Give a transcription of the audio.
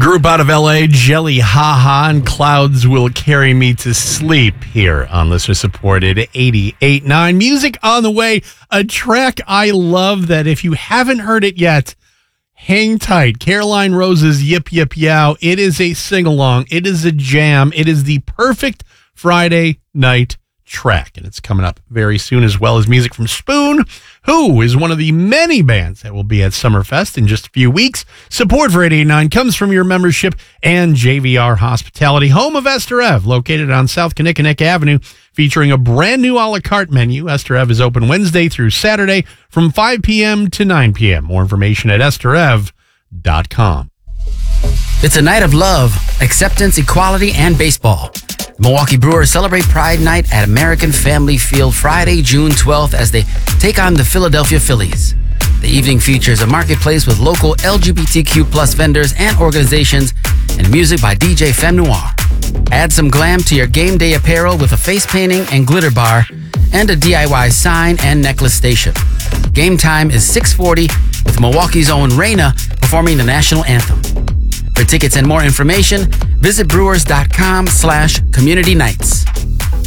Group out of L.A., Jelly Ha Ha and Clouds Will Carry Me to Sleep here on listener-supported 88.9. Music on the way, a track I love that if you haven't heard it yet, hang tight. Caroline Rose's Yip Yip Yow. It is a sing-along. It is a jam. It is the perfect Friday night track, and it's coming up very soon, as well as music from Spoon, who is one of the many bands that will be at Summerfest in just a few weeks. Support for 88.9 comes from your membership and JVR Hospitality, home of Esther Ev, located on South Kinnickinnick Avenue, featuring a brand new a la carte menu. Esther Ev is open Wednesday through Saturday from 5 p.m. to 9 p.m. More information at estherev.com. It's a night of love, acceptance, equality, and baseball. Milwaukee Brewers celebrate Pride Night at American Family Field Friday, June 12th as they take on the Philadelphia Phillies. The evening features a marketplace with local LGBTQ plus vendors and organizations and music by DJ Femme Noir. Add some glam to your game day apparel with a face painting and glitter bar and a DIY sign and necklace station. Game time is 6:40 with Milwaukee's own Raina performing the national anthem. For tickets and more information, visit brewers.com/community nights.